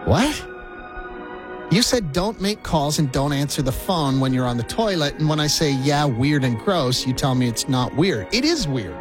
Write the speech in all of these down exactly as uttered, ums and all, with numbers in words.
What? You said don't make calls and don't answer the phone when you're on the toilet. And when I say, yeah, weird and gross, you tell me it's not weird. It is weird.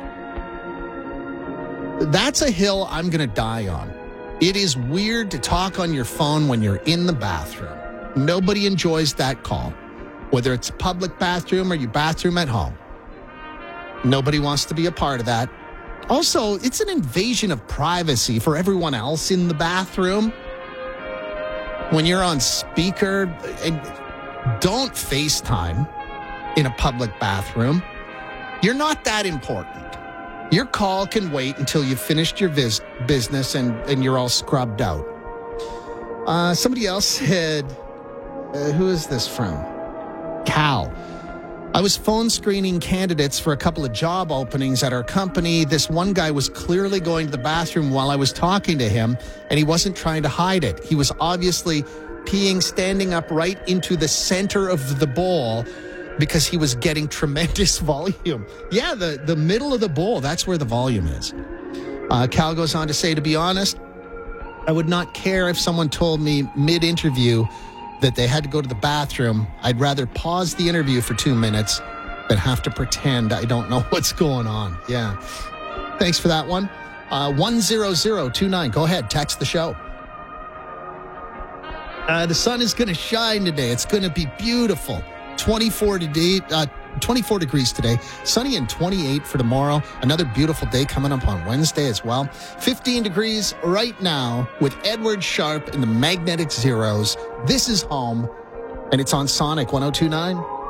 That's a hill I'm going to die on. It is weird to talk on your phone when you're in the bathroom. Nobody enjoys that call, whether it's a public bathroom or your bathroom at home. Nobody wants to be a part of that. Also, it's an invasion of privacy for everyone else in the bathroom. When you're on speaker, and don't FaceTime in a public bathroom. You're not that important. Your call can wait until you've finished your vis- business and, and you're all scrubbed out. Uh, somebody else said, uh, who is this from? Cal. I was phone screening candidates for a couple of job openings at our company. This one guy was clearly going to the bathroom while I was talking to him, and he wasn't trying to hide it. He was obviously peeing standing up right into the center of the bowl because he was getting tremendous volume. Yeah, the, the middle of the bowl, that's where the volume is. Uh, Cal goes on to say, to be honest, I would not care if someone told me mid-interview that they had to go to the bathroom. I'd rather pause the interview for two minutes than have to pretend I don't know what's going on. Yeah. Thanks for that one. Uh, one zero zero two nine. Go ahead. Text the show. Uh, the sun is going to shine today. It's going to be beautiful. twenty-four today, uh, twenty-four degrees today. Sunny and twenty-eight for tomorrow. Another beautiful day coming up on Wednesday as well. fifteen degrees right now with Edward Sharp and the Magnetic Zeros. This is home, and it's on Sonic one oh two point nine.